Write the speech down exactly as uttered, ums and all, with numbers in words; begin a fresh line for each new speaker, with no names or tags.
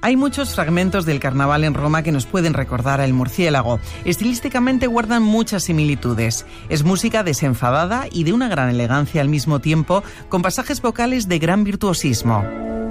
Hay muchos fragmentos del carnaval en Roma que nos pueden recordar al murciélago. Estilísticamente guardan muchas similitudes. Es música desenfadada y de una gran elegancia al mismo tiempo, con pasajes vocales de gran virtuosismo.